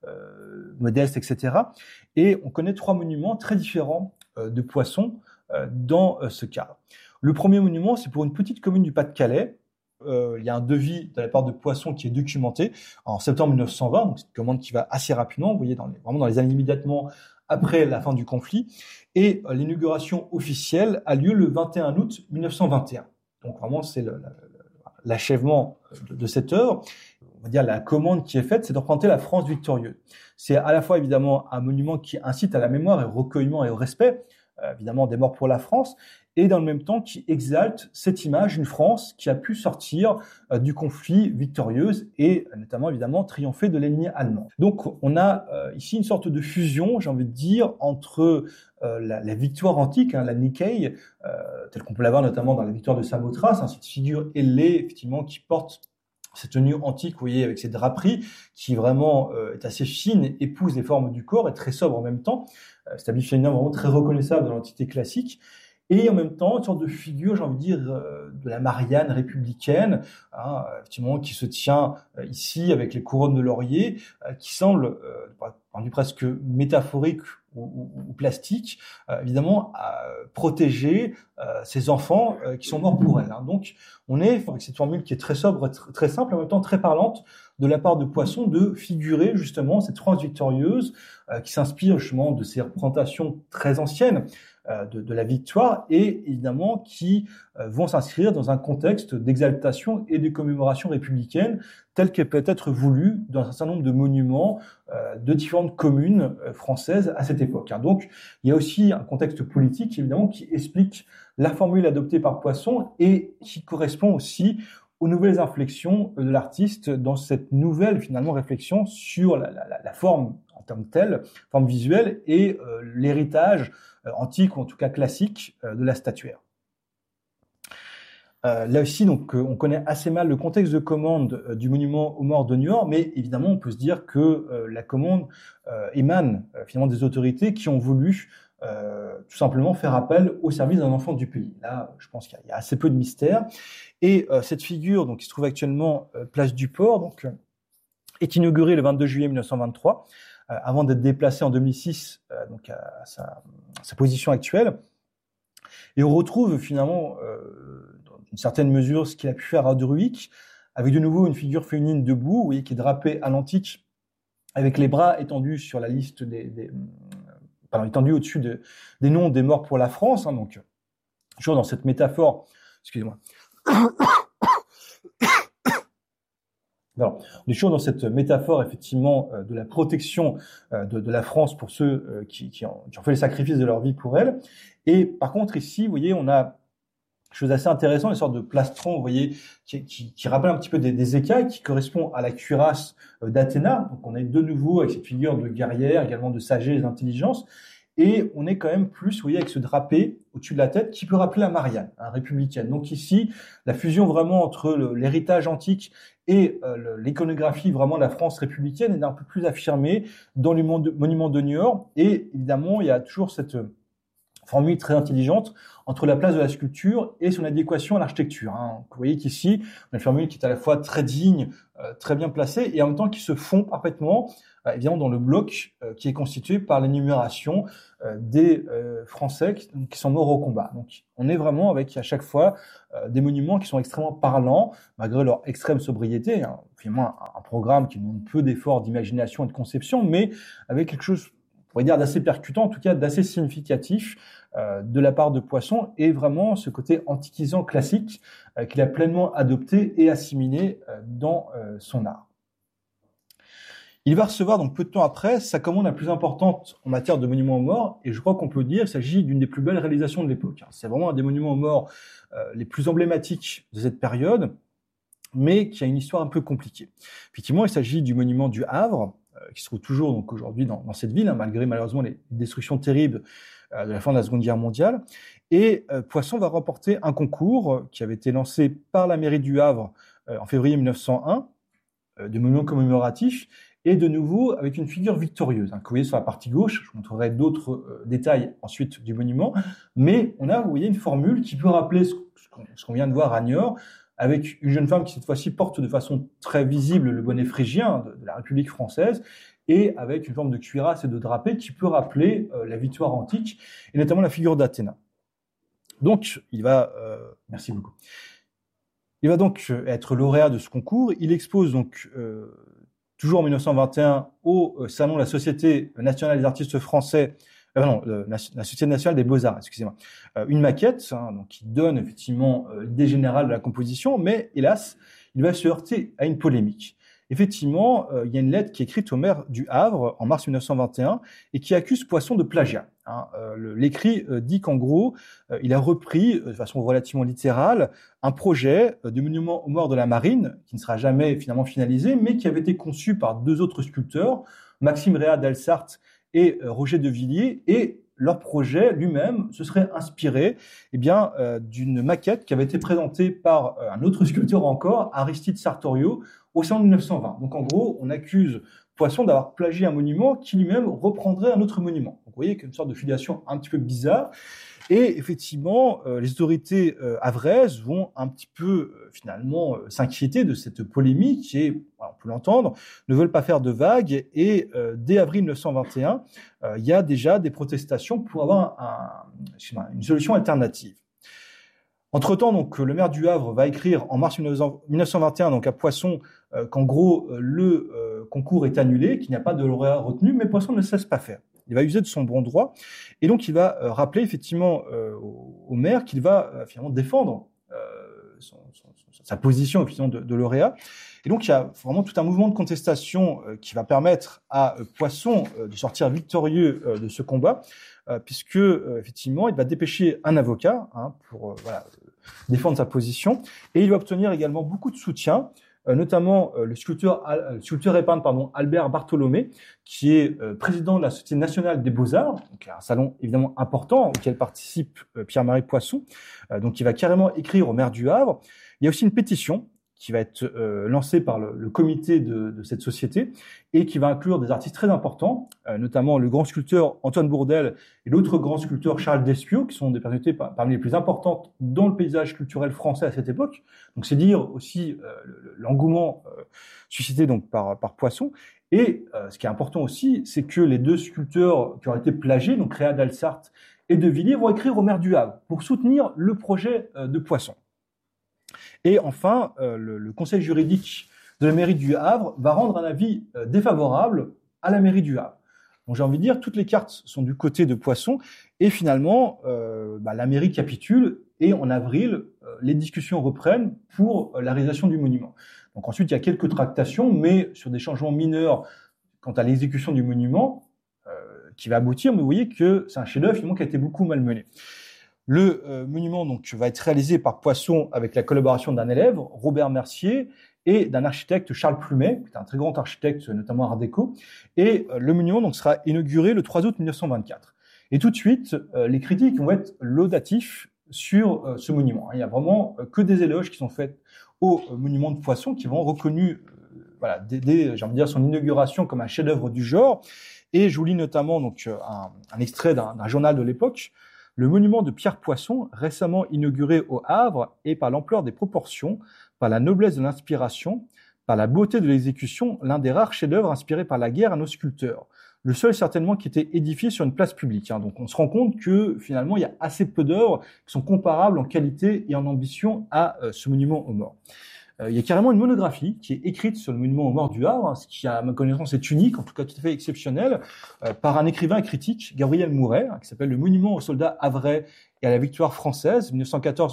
modestes, etc. Et on connaît 3 monuments très différents de Poisson dans ce cadre. Le premier monument, c'est pour une petite commune du Pas-de-Calais. Il y a un devis de la part de Poisson qui est documenté en septembre 1920, donc c'est une commande qui va assez rapidement, vous voyez, vraiment dans les années immédiatement après la fin du conflit. Et l'inauguration officielle a lieu le 21 août 1921. Donc vraiment, c'est l'achèvement de cette œuvre. On va dire la commande qui est faite, c'est de représenter la France victorieuse. C'est à la fois évidemment un monument qui incite à la mémoire et au recueillement et au respect, évidemment des morts pour la France, et dans le même temps qui exalte cette image, une France qui a pu sortir du conflit victorieuse et notamment évidemment triompher de l'ennemi allemand. Donc on a ici une sorte de fusion, j'ai envie de dire, entre la victoire antique, la Nikkei, telle qu'on peut la voir notamment dans la victoire de Samothrace, cette figure ailée effectivement qui porte cette tenue antique, vous voyez, avec ces draperies, qui vraiment est assez fine, épouse les formes du corps, et très sobre en même temps. C'est un habit féminin vraiment très reconnaissable dans l'Antiquité classique. Et en même temps, une sorte de figure, j'ai envie de dire, de la Marianne républicaine, effectivement, qui se tient ici avec les couronnes de laurier, qui semble, rendu presque métaphorique ou plastique, évidemment, protéger ces enfants qui sont morts pour elle. Donc, on est avec cette formule qui est très sobre, très simple, en même temps très parlante, de la part de Poisson, de figurer justement cette France victorieuse qui s'inspire justement de ces représentations très anciennes de la victoire et évidemment qui vont s'inscrire dans un contexte d'exaltation et de commémoration républicaine tel qu'elle peut être voulue dans un certain nombre de monuments de différentes communes françaises à cette époque. Donc il y a aussi un contexte politique évidemment qui explique la formule adoptée par Poisson et qui correspond aussi aux nouvelles inflexions de l'artiste dans cette nouvelle finalement réflexion sur la forme en tant que telle, forme visuelle et l'héritage antique ou en tout cas classique de la statuaire. Là aussi, donc, on connaît assez mal le contexte de commande du monument aux morts de Niort, mais évidemment, on peut se dire que la commande émane finalement des autorités qui ont voulu tout simplement faire appel au service d'un enfant du pays. Là, je pense qu'il y a assez peu de mystère. Et cette figure, donc, qui se trouve actuellement place du Port, donc, est inaugurée le 22 juillet 1923, avant d'être déplacée en 2006 donc à sa position actuelle. Et on retrouve finalement, dans une certaine mesure, ce qu'il a pu faire à Druic, avec de nouveau une figure féminine debout, vous voyez, qui est drapée à l'antique avec les bras étendus sur la liste étendus au-dessus des noms des morts pour la France, hein, donc toujours dans cette métaphore, excusez-moi. Alors, on est toujours dans cette métaphore, effectivement, de la protection de la France pour ceux qui ont fait le sacrifice de leur vie pour elle. Et par contre, ici, vous voyez, on a chose assez intéressante, une sorte de plastron, vous voyez, qui rappelle un petit peu des écailles, qui correspond à la cuirasse d'Athéna. Donc, on est de nouveau avec cette figure de guerrière, également de sagesse, d'intelligence. Et on est quand même plus, vous voyez, avec ce drapé au-dessus de la tête qui peut rappeler la Marianne, républicaine. Donc ici, la fusion vraiment entre l'héritage antique et l'iconographie vraiment de la France républicaine est un peu plus affirmée dans le monument de Niort. Et évidemment, il y a toujours cette formule très intelligente entre la place de la sculpture et son adéquation à l'architecture. Vous voyez qu'ici, on a une formule qui est à la fois très digne, très bien placée, et en même temps qui se fond parfaitement, évidemment, dans le bloc qui est constitué par l'énumération des Français qui sont morts au combat. Donc, on est vraiment avec à chaque fois des monuments qui sont extrêmement parlants, malgré leur extrême sobriété. Finalement, un programme qui demande peu d'efforts d'imagination et de conception, mais avec quelque chose, on pourrait dire, d'assez percutant, en tout cas d'assez significatif de la part de Poisson, et vraiment ce côté antiquisant classique qu'il a pleinement adopté et assimilé dans son art. Il va recevoir donc peu de temps après sa commande la plus importante en matière de monuments aux morts, et je crois qu'on peut dire qu'il s'agit d'une des plus belles réalisations de l'époque. C'est vraiment un des monuments aux morts les plus emblématiques de cette période, mais qui a une histoire un peu compliquée. Effectivement, il s'agit du monument du Havre, qui se trouve toujours donc aujourd'hui dans cette ville, malgré malheureusement les destructions terribles de la fin de la Seconde Guerre mondiale. Et Poisson va remporter un concours qui avait été lancé par la mairie du Havre en février 1901, de monuments commémoratifs, et de nouveau avec une figure victorieuse, que vous voyez sur la partie gauche. Je vous montrerai d'autres détails ensuite du monument, mais on a, vous voyez, une formule qui peut rappeler ce qu'on vient de voir à Niort, avec une jeune femme qui cette fois-ci porte de façon très visible le bonnet phrygien de la République française, et avec une forme de cuirasse et de drapé qui peut rappeler la victoire antique, et notamment la figure d'Athéna. Donc, merci beaucoup. Il va donc être lauréat de ce concours. Il expose donc toujours en 1921 au Salon de la Société nationale des artistes français, la Société nationale des beaux-arts, excusez-moi, une maquette donc qui donne effectivement l'idée générale de la composition, mais hélas, il va se heurter à une polémique. Effectivement, il y a une lettre qui est écrite au maire du Havre en mars 1921 et qui accuse Poisson de plagiat. L'écrit dit qu'en gros, il a repris de façon relativement littérale un projet de monument aux morts de la marine qui ne sera jamais finalement finalisé, mais qui avait été conçu par deux autres sculpteurs, Maxime Réa d'Elsart et Roger de Villiers, et leur projet lui-même se serait inspiré d'une maquette qui avait été présentée par un autre sculpteur encore, Aristide Sartorio, au salon de 1920. Donc en gros, on accuse Poisson d'avoir plagié un monument qui lui-même reprendrait un autre monument. Donc vous voyez qu'il y a une sorte de filiation un petit peu bizarre. Et effectivement, les autorités havraises vont un petit peu finalement s'inquiéter de cette polémique et, on peut l'entendre, ne veulent pas faire de vagues. Et dès avril 1921, il y a déjà des protestations pour avoir une solution alternative. Entre-temps, donc, le maire du Havre va écrire en mars 1921 donc à Poisson qu'en gros le concours est annulé, qu'il n'y a pas de lauréat retenu, mais Poisson ne cesse pas faire. Il va user de son bon droit et donc il va rappeler effectivement au maire qu'il va finalement défendre sa position effectivement de lauréat. Et donc il y a vraiment tout un mouvement de contestation qui va permettre à Poisson de sortir victorieux de ce combat, puisque effectivement il va dépêcher un avocat pour défendre sa position, et il va obtenir également beaucoup de soutien, notamment le sculpteur et peintre Albert Bartholomé, qui est président de la Société nationale des beaux-arts, donc un salon évidemment important auquel participe Pierre-Marie Poisson, donc il va carrément écrire au maire du Havre. Il y a aussi une pétition qui va être lancée par le comité de cette société et qui va inclure des artistes très importants, notamment le grand sculpteur Antoine Bourdelle et l'autre grand sculpteur Charles Despiau, qui sont des personnalités parmi les plus importantes dans le paysage culturel français à cette époque. Donc c'est dire aussi l'engouement suscité donc par Poisson. Et ce qui est important aussi, c'est que les deux sculpteurs qui ont été plagiés, donc Réa d'Elsart et de Villiers, vont écrire au maire du Havre pour soutenir le projet de Poisson. Et enfin, le conseil juridique de la mairie du Havre va rendre un avis défavorable à la mairie du Havre. Donc j'ai envie de dire, toutes les cartes sont du côté de Poisson, et finalement, la mairie capitule, et en avril, les discussions reprennent pour la réalisation du monument. Donc ensuite, il y a quelques tractations, mais sur des changements mineurs quant à l'exécution du monument, qui va aboutir, mais vous voyez que c'est un chef-d'œuvre finalement qui a été beaucoup malmené. Le monument donc va être réalisé par Poisson avec la collaboration d'un élève, Robert Mercier, et d'un architecte, Charles Plumet, qui est un très grand architecte, notamment Art déco. Et le monument donc sera inauguré le 3 août 1924. Et tout de suite, les critiques vont être laudatifs sur ce monument. Il y a vraiment que des éloges qui sont faits au monument de Poisson, qui vont reconnus dès j'ai envie de dire, son inauguration comme un chef-d'œuvre du genre. Et je vous lis notamment donc un extrait d'un journal de l'époque. Le monument de Pierre Poisson, récemment inauguré au Havre, est par l'ampleur des proportions, par la noblesse de l'inspiration, par la beauté de l'exécution, l'un des rares chefs-d'œuvre inspirés par la guerre à nos sculpteurs. Le seul certainement qui était édifié sur une place publique. Donc on se rend compte que finalement il y a assez peu d'œuvres qui sont comparables en qualité et en ambition à ce monument aux morts. Il y a carrément une monographie qui est écrite sur le monument aux morts du Havre, ce qui, à ma connaissance, est unique, en tout cas tout à fait exceptionnel, par un écrivain et critique, Gabriel Mouret, qui s'appelle « Le monument aux soldats havrais et à la victoire française, 1914-1918 »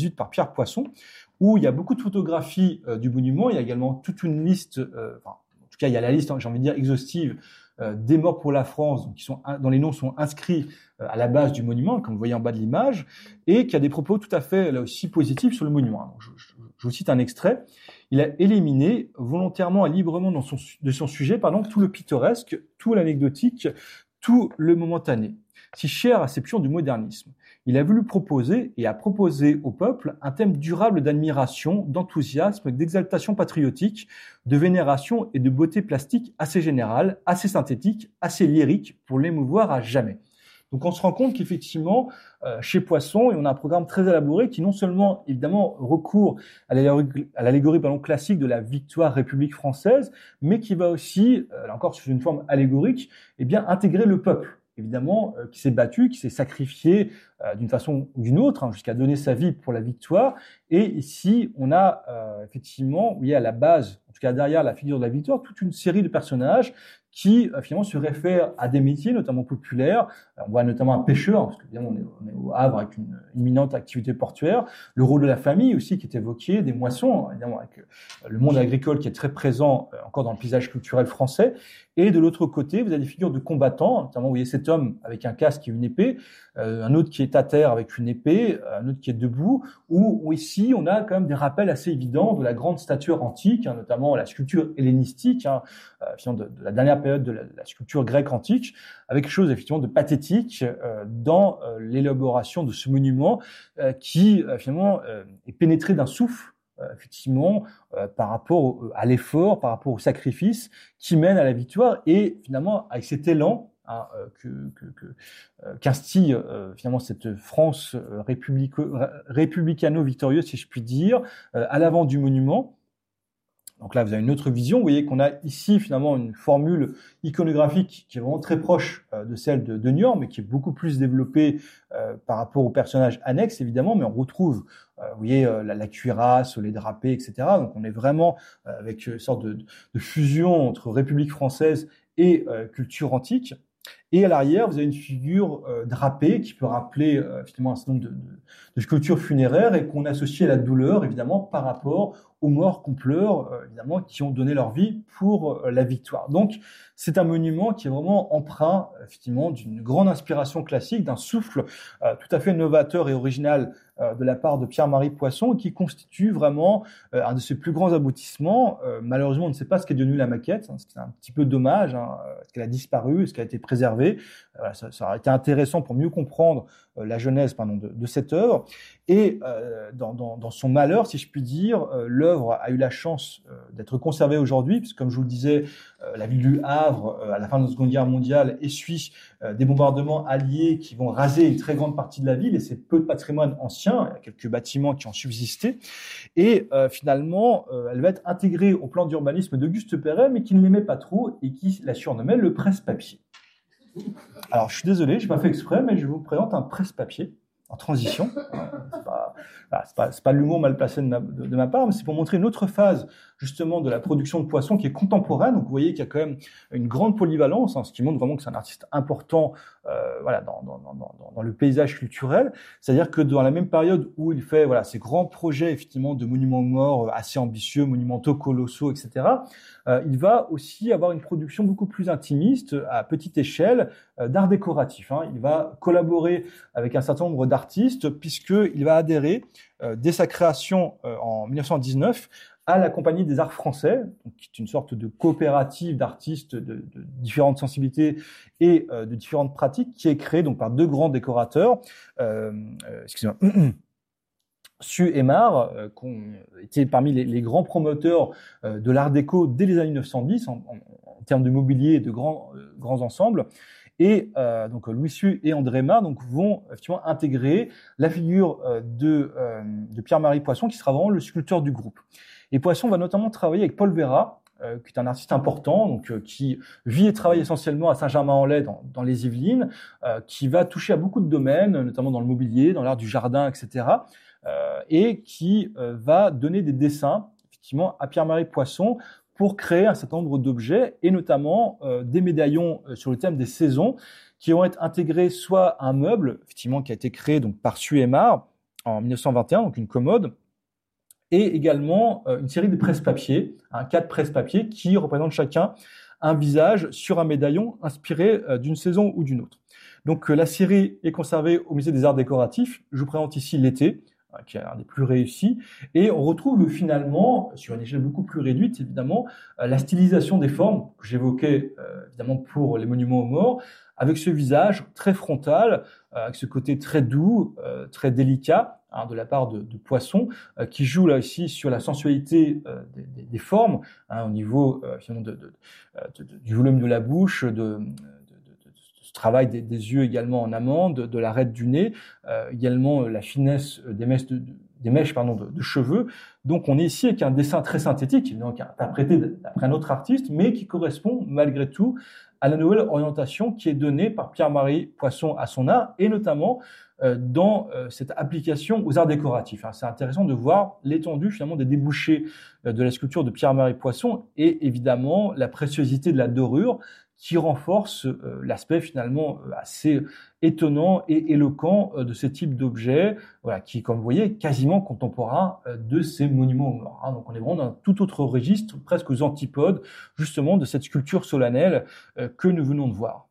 par Pierre Poisson, où il y a beaucoup de photographies du monument. Il y a également toute une liste, en tout cas il y a la liste, j'ai envie de dire, exhaustive des morts pour la France, dont les noms sont inscrits à la base du monument, comme vous voyez en bas de l'image, et qui a des propos tout à fait là aussi positifs sur le monument. Donc, je vous cite un extrait. Il a éliminé volontairement et librement de son sujet tout le pittoresque, tout l'anecdotique, tout le momentané, si cher à ses pions du modernisme. Il a voulu proposer et a proposé au peuple un thème durable d'admiration, d'enthousiasme, d'exaltation patriotique, de vénération et de beauté plastique assez générale, assez synthétique, assez lyrique pour l'émouvoir à jamais. Donc on se rend compte qu'effectivement, chez Poisson, et on a un programme très élaboré qui non seulement, évidemment, recourt à l'allégorie classique de la victoire République française, mais qui va aussi, là encore sous une forme allégorique, intégrer le peuple, évidemment, qui s'est battu, qui s'est sacrifié d'une façon ou d'une autre, jusqu'à donner sa vie pour la victoire. Et ici, on a effectivement, à la base, en tout cas derrière la figure de la victoire, toute une série de personnages qui finalement se réfèrent à des métiers, notamment populaires. On voit notamment un pêcheur, parce que évidemment on est au Havre avec une imminente activité portuaire. Le rôle de la famille aussi qui est évoqué, des moissons, évidemment avec le monde agricole qui est très présent encore dans le paysage culturel français. Et de l'autre côté, vous avez des figures de combattants, notamment vous voyez cet homme avec un casque et une épée, un autre qui est à terre avec une épée, un autre qui est debout, où ici on a quand même des rappels assez évidents de la grande stature antique, notamment la sculpture hellénistique, de la dernière période de la sculpture grecque antique, avec quelque chose effectivement de pathétique dans l'élaboration de ce monument qui finalement est pénétré d'un souffle, effectivement, par rapport à l'effort, par rapport au sacrifice qui mène à la victoire, et finalement avec cet élan qu'instille finalement cette France républicano-victorieuse, si je puis dire, à l'avant du monument. Donc là, vous avez une autre vision. Vous voyez qu'on a ici finalement une formule iconographique qui est vraiment très proche de celle de Niort, mais qui est beaucoup plus développée par rapport aux personnages annexes, évidemment. Mais on retrouve, vous voyez, la cuirasse, les drapés, etc. Donc on est vraiment avec une sorte de fusion entre République française et culture antique. Et à l'arrière, vous avez une figure drapée qui peut rappeler finalement un certain nombre de sculptures funéraires et qu'on associe à la douleur, évidemment, par rapport aux morts qu'on pleure, évidemment, qui ont donné leur vie pour la victoire. Donc, c'est un monument qui est vraiment empreint, effectivement, d'une grande inspiration classique, d'un souffle tout à fait novateur et original de la part de Pierre-Marie Poisson, qui constitue vraiment un de ses plus grands aboutissements. Malheureusement, on ne sait pas ce qu'est devenu la maquette, ce qui est un petit peu dommage, est-ce qu'elle a disparu, est-ce qu'elle a été préservée. Ça aurait été intéressant pour mieux comprendre la genèse de cette œuvre. Et dans son malheur, si je puis dire, l'œuvre a eu la chance d'être conservée aujourd'hui, puisque comme je vous le disais, la ville du Havre, à la fin de la Seconde Guerre mondiale, essuie des bombardements alliés qui vont raser une très grande partie de la ville, et c'est peu de patrimoine ancien, il y a quelques bâtiments qui ont subsisté, et finalement, elle va être intégrée au plan d'urbanisme d'Auguste Perret, mais qui ne l'aimait pas trop, et qui la surnommait le presse-papier. Alors, je suis désolé, je n'ai pas fait exprès, mais je vous présente un presse-papier. en transition. C'est pas l'humour mal placé de ma part, mais c'est pour montrer une autre phase justement de la production de poissons qui est contemporaine. Donc vous voyez qu'il y a quand même une grande polyvalence, ce qui montre vraiment que c'est un artiste important dans le paysage culturel. C'est-à-dire que dans la même période où il fait ces grands projets effectivement de monuments aux morts assez ambitieux, monumentaux, colossaux, etc., il va aussi avoir une production beaucoup plus intimiste, à petite échelle, d'art décoratif. Il va collaborer avec un certain nombre d'artistes puisqu'il va adhérer dès sa création en 1919 à la Compagnie des Arts Français, qui est une sorte de coopérative d'artistes de différentes sensibilités et de différentes pratiques, qui est créée donc par deux grands décorateurs, Su et Mar, qui ont été parmi les grands promoteurs de l'art déco dès les années 1910 en termes de mobilier et de grands ensembles. Et donc Louis Su et André Mar vont effectivement intégrer la figure de Pierre-Marie Poisson, qui sera vraiment le sculpteur du groupe. Et Poisson va notamment travailler avec Paul Vera, qui est un artiste important, qui vit et travaille essentiellement à Saint-Germain-en-Laye dans les Yvelines, qui va toucher à beaucoup de domaines, notamment dans le mobilier, dans l'art du jardin, etc., et qui va donner des dessins effectivement à Pierre-Marie Poisson pour créer un certain nombre d'objets, et notamment des médaillons sur le thème des saisons, qui vont être intégrés soit à un meuble, effectivement, qui a été créé donc par Su et Mar en 1921, donc une commode, et également une série de presse-papier, 4 presse-papiers qui représentent chacun un visage sur un médaillon inspiré d'une saison ou d'une autre. Donc la série est conservée au Musée des Arts Décoratifs. Je vous présente ici l'été, qui est un des plus réussis, et on retrouve finalement, sur une échelle beaucoup plus réduite évidemment, la stylisation des formes que j'évoquais évidemment pour les monuments aux morts, avec ce visage très frontal, avec ce côté très doux, très délicat, de la part de Poisson, qui joue là aussi sur la sensualité des formes, au niveau finalement du volume de la bouche, de ce travail des yeux également en amont, de l'arête du nez, également la finesse des mèches de cheveux. Donc on est ici avec un dessin très synthétique, donc interprété d'après un autre artiste, mais qui correspond malgré tout à la nouvelle orientation qui est donnée par Pierre-Marie Poisson à son art, et notamment dans cette application aux arts décoratifs. C'est intéressant de voir l'étendue finalement des débouchés de la sculpture de Pierre-Marie Poisson, et évidemment la préciosité de la dorure qui renforce l'aspect finalement assez étonnant et éloquent de ce type d'objet, qui, comme vous voyez, est quasiment contemporain de ces monuments aux morts. Donc on est vraiment dans un tout autre registre, presque aux antipodes justement de cette sculpture solennelle que nous venons de voir.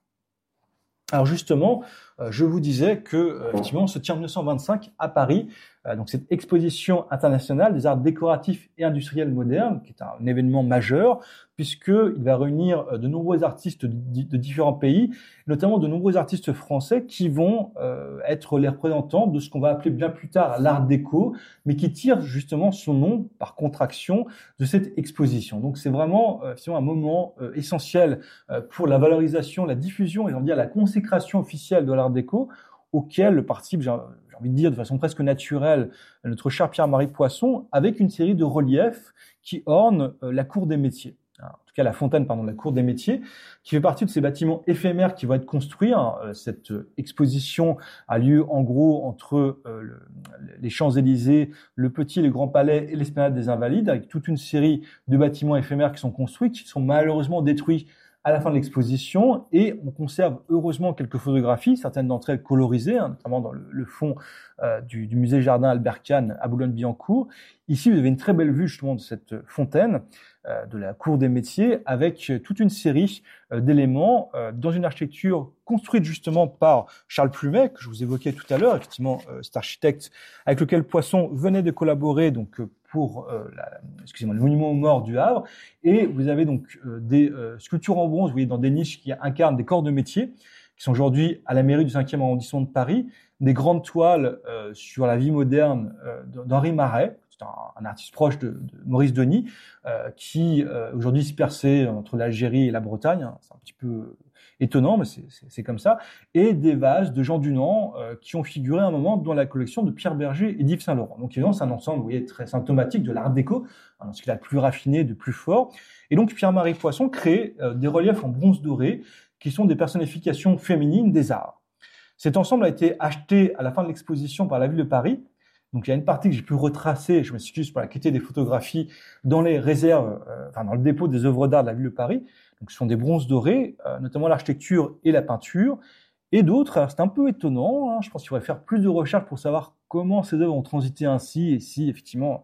Alors justement, je vous disais que effectivement se tient en 1925 à Paris, donc cette exposition internationale des arts décoratifs et industriels modernes, qui est un événement majeur, puisqu'il va réunir de nombreux artistes de différents pays, notamment de nombreux artistes français qui vont être les représentants de ce qu'on va appeler bien plus tard l'art déco, mais qui tire justement son nom par contraction de cette exposition. Donc c'est vraiment un moment essentiel pour la valorisation, la diffusion et la consécration officielle de l'art déco, auquel participe, j'ai envie de dire de façon presque naturelle, notre cher Pierre-Marie Poisson, avec une série de reliefs qui ornent la cour des métiers. En tout cas la fontaine, de la cour des métiers, qui fait partie de ces bâtiments éphémères qui vont être construits. Cette exposition a lieu en gros entre les Champs-Élysées, le Petit et le Grand Palais et l'Esplanade des Invalides, avec toute une série de bâtiments éphémères qui sont construits, qui sont malheureusement détruits à la fin de l'exposition, et on conserve heureusement quelques photographies, certaines d'entre elles colorisées, notamment dans le fond du musée Jardin Albert Kahn à Boulogne-Billancourt. Ici, vous avez une très belle vue justement de cette fontaine, de la cour des métiers, avec toute une série d'éléments dans une architecture construite justement par Charles Plumet, que je vous évoquais tout à l'heure, effectivement cet architecte avec lequel Poisson venait de collaborer donc pour le monument aux morts du Havre. Et vous avez donc des sculptures en bronze, vous voyez, dans des niches qui incarnent des corps de métier, qui sont aujourd'hui à la mairie du 5e arrondissement de Paris, des grandes toiles sur la vie moderne d'Henri Marais, c'est un artiste proche de Maurice Denis, qui aujourd'hui se perçait entre l'Algérie et la Bretagne. C'est un petit peu étonnant, mais c'est comme ça. Et des vases de Jean Dunand qui ont figuré à un moment dans la collection de Pierre Berger et d'Yves Saint-Laurent. Donc évidemment, c'est un ensemble, vous voyez, très symptomatique de l'art déco, ce qu'il a de plus raffiné, de plus fort. Et donc Pierre-Marie Poisson crée des reliefs en bronze doré qui sont des personnifications féminines des arts. Cet ensemble a été acheté à la fin de l'exposition par la ville de Paris. Donc il y a une partie que j'ai pu retracer, je m'excuse pour la qualité des photographies, dans les réserves, dans le dépôt des œuvres d'art de la ville de Paris. Donc ce sont des bronzes dorés, notamment l'architecture et la peinture, et d'autres. Alors c'est un peu étonnant, hein, je pense qu'il faudrait faire plus de recherches pour savoir comment ces œuvres ont transité ainsi et si effectivement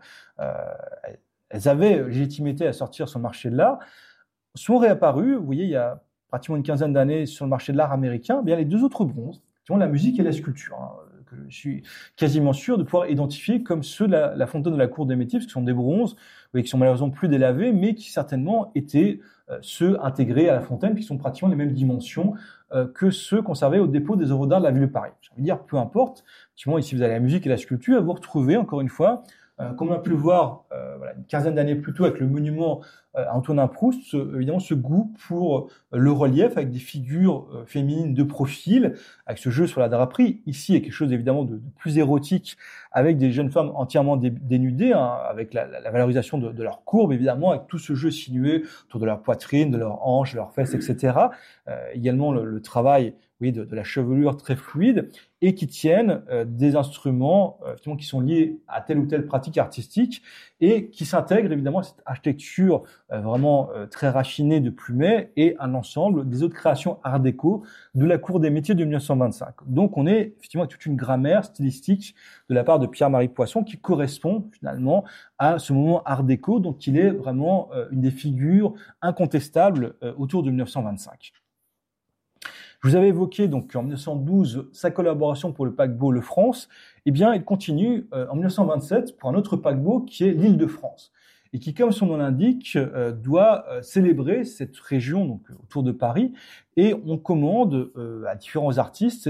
elles avaient légitimité à sortir sur le marché de l'art. Sont réapparus, vous voyez, il y a pratiquement une quinzaine d'années sur le marché de l'art américain, bien les deux autres bronzes, qui ont la musique et la sculpture, hein, que je suis quasiment sûr de pouvoir identifier comme ceux de la fontaine de la Cour des Métiers, parce que ce sont des bronzes, vous voyez, qui sont malheureusement plus délavés, mais qui certainement étaient ceux intégrés à la fontaine, qui sont pratiquement les mêmes dimensions que ceux conservés au dépôt des œuvres d'art de la ville de Paris. J'ai envie de dire, peu importe, effectivement, ici vous avez la musique et la sculpture, et vous retrouvez encore une fois, comme on a pu le voir une quinzaine d'années plus tôt avec le monument à Antonin Proust, évidemment ce goût pour le relief avec des figures féminines de profil, avec ce jeu sur la draperie. Ici, il y a quelque chose évidemment de plus érotique avec des jeunes femmes entièrement dénudées, hein, avec la valorisation de leurs courbes, évidemment, avec tout ce jeu sinueux autour de leur poitrine, de leurs hanches, de leurs fesses, etc. Également le travail de la chevelure très fluide, et qui tiennent des instruments qui sont liés à telle ou telle pratique artistique et qui s'intègrent évidemment à cette architecture vraiment très raffinée de Plumet et un ensemble des autres créations art déco de la Cour des Métiers de 1925. Donc on est effectivement avec toute une grammaire stylistique de la part de Pierre-Marie Poisson qui correspond finalement à ce moment art déco, dont il est vraiment une des figures incontestables autour de 1925. Je vous avais évoqué donc en 1912 sa collaboration pour le paquebot Le France. Eh bien, il continue en 1927 pour un autre paquebot qui est l'Île-de-France et qui, comme son nom l'indique, doit célébrer cette région donc autour de Paris. Et on commande à différents artistes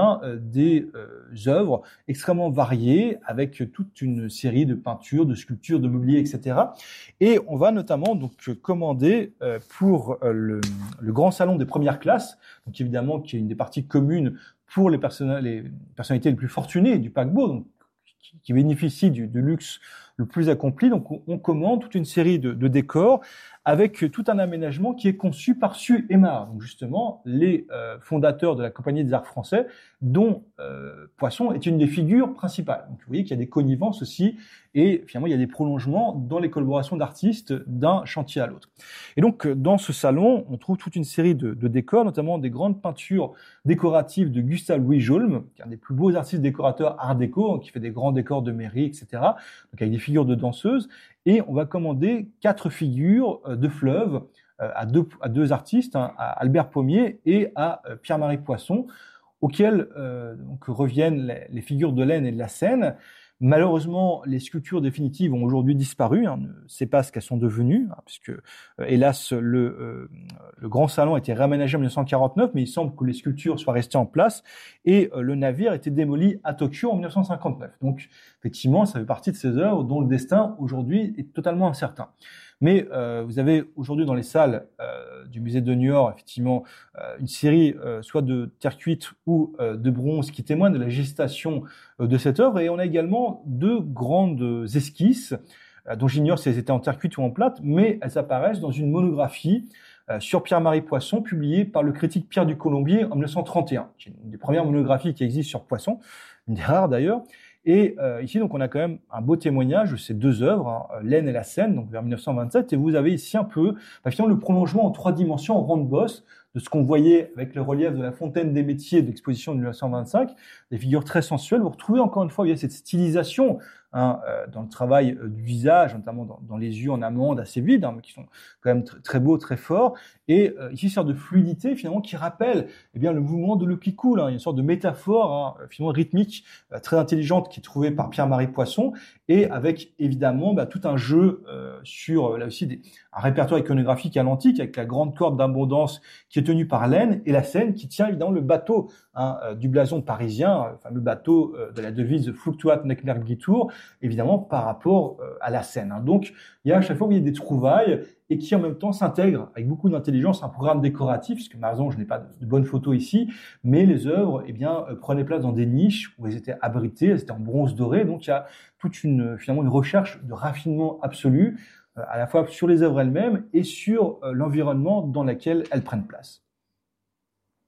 des œuvres extrêmement variées avec toute une série de peintures, de sculptures, de mobilier, etc. Et on va notamment donc commander pour le grand salon des premières classes, donc évidemment qui est une des parties communes pour les personnalités les plus fortunées du paquebot, donc qui bénéficient du luxe le plus accompli. Donc on commande toute une série de décors avec tout un aménagement qui est conçu par Su et Mar, donc justement les fondateurs de la Compagnie des Arts Français, dont Poisson est une des figures principales. Donc vous voyez qu'il y a des connivences aussi, et finalement il y a des prolongements dans les collaborations d'artistes d'un chantier à l'autre. Et donc dans ce salon, on trouve toute une série de décors, notamment des grandes peintures décoratives de Gustave-Louis Jaulme, qui est un des plus beaux artistes décorateurs art déco, qui fait des grands décors de mairie, etc. Donc avec des figures de danseuses. Et on va commander 4 figures de fleuves à deux artistes, hein, à Albert Pommier et à Pierre-Marie Poisson, auxquels donc reviennent les figures de l'Aisne et de la Seine. Malheureusement, les sculptures définitives ont aujourd'hui disparu. On ne sait pas ce qu'elles sont devenues, hein, puisque hélas le grand salon a été réaménagé en 1949, mais il semble que les sculptures soient restées en place et le navire a été démoli à Tokyo en 1959. Donc effectivement, ça fait partie de ces œuvres dont le destin aujourd'hui est totalement incertain. Mais vous avez aujourd'hui dans les salles du musée de Niort effectivement une série soit de terre cuite ou de bronze qui témoignent de la gestation de cette œuvre, et on a également 2 grandes esquisses dont j'ignore si elles étaient en terre cuite ou en plate, mais elles apparaissent dans une monographie sur Pierre-Marie Poisson, publiée par le critique Pierre du Colombier en 1931, qui est une des premières monographies qui existent sur Poisson, une des rares d'ailleurs. Et ici, donc, on a quand même un beau témoignage de ces 2 œuvres, hein, l'Aisne et la Seine, donc vers 1927. Et vous avez ici un peu, finalement, le prolongement en 3 dimensions en ronde bosse de ce qu'on voyait avec le relief de la Fontaine des Métiers de l'exposition de 1925, des figures très sensuelles. Vous retrouvez encore une fois, il y a cette stylisation hein, dans le travail du visage, notamment dans les yeux en amande assez vides, hein, mais qui sont quand même très beaux, très forts. Et ici, une sorte de fluidité finalement qui rappelle le mouvement de l'eau qui coule. Hein, une sorte de métaphore hein, finalement rythmique très intelligente qui est trouvée par Pierre-Marie Poisson, et avec évidemment tout un jeu sur là aussi un répertoire iconographique à l'antique avec la grande corde d'abondance qui est tenue par l'Aisne et la Seine qui tient évidemment le bateau hein, du blason parisien, le fameux bateau de la devise Fluctuat nec mergitur, évidemment par rapport à la Seine. Hein. Donc il y a à chaque fois des trouvailles et qui en même temps s'intègrent avec beaucoup d'intelligence un programme décoratif, puisque malheureusement je n'ai pas de bonnes photos ici, mais les œuvres prenaient place dans des niches où elles étaient abritées, elles étaient en bronze doré, donc il y a toute finalement une recherche de raffinement absolu, à la fois sur les œuvres elles-mêmes et sur l'environnement dans lequel elles prennent place.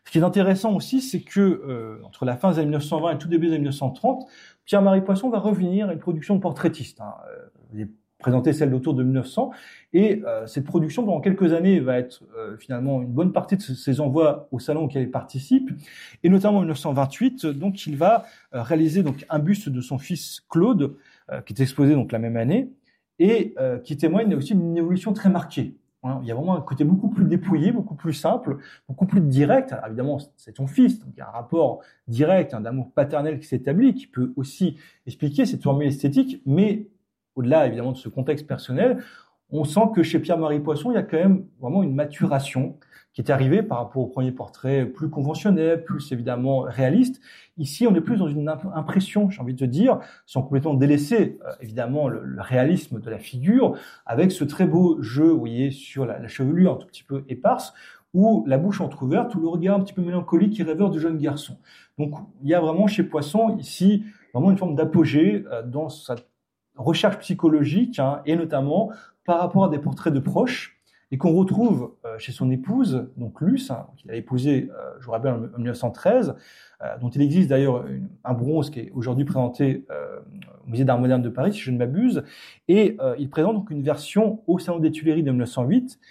Ce qui est intéressant aussi, c'est que entre la fin des années 1920 et le tout début des années 1930, Pierre-Marie Poisson va revenir à une production de portraitiste. Vous avez présenté celle d'autour de 1900, et cette production, pendant quelques années, va être finalement une bonne partie de ses envois au salon auquel il participe, et notamment en 1928, donc il va réaliser donc un buste de son fils Claude, qui est exposé donc la même année, et qui témoigne aussi d'une évolution très marquée. Il y a vraiment un côté beaucoup plus dépouillé, beaucoup plus simple, beaucoup plus direct. Alors évidemment, c'est son fils, donc il y a un rapport direct, d'amour paternel qui s'établit, qui peut aussi expliquer cette formule esthétique, mais au-delà évidemment de ce contexte personnel, on sent que chez Pierre-Marie Poisson, il y a quand même vraiment une maturation qui est arrivée par rapport au premier portrait plus conventionnel, plus évidemment réaliste. Ici, on est plus dans une impression, j'ai envie de te dire, sans complètement délaisser évidemment le réalisme de la figure, avec ce très beau jeu, vous voyez, sur la chevelure un tout petit peu éparse, ou la bouche entrouverte, ou le regard un petit peu mélancolique et rêveur du jeune garçon. Donc, il y a vraiment chez Poisson, ici, vraiment une forme d'apogée dans sa recherche psychologique, et notamment par rapport à des portraits de proches, et qu'on retrouve chez son épouse, donc Luce, qu'il a épousée, je vous rappelle, en 1913, dont il existe d'ailleurs un bronze qui est aujourd'hui présenté au Musée d'Art moderne de Paris, si je ne m'abuse, et il présente donc une version au Salon des Tuileries de 1908,